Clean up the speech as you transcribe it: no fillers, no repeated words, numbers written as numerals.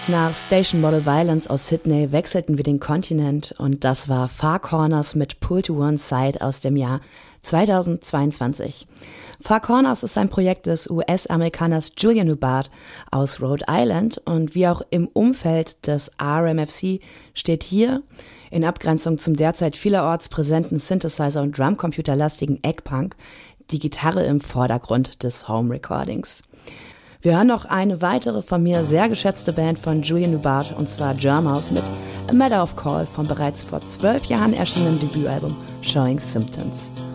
Nach Station Model Violence aus Sydney wechselten wir den Kontinent und das war Far Corners mit Pull to One Side aus dem Jahr 2022. Far Corners ist ein Projekt des US-Amerikaners Julian Hubbard aus Rhode Island und wie auch im Umfeld des RMFC steht hier, in Abgrenzung zum derzeit vielerorts präsenten Synthesizer- und Drumcomputerlastigen Eggpunk, die Gitarre im Vordergrund des Home Recordings. Wir hören noch eine weitere von mir sehr geschätzte Band von Julian Hubbard, und zwar Germhouse mit A Matter of Call vom bereits vor 12 Jahren erschienenen Debütalbum Showing Symptoms.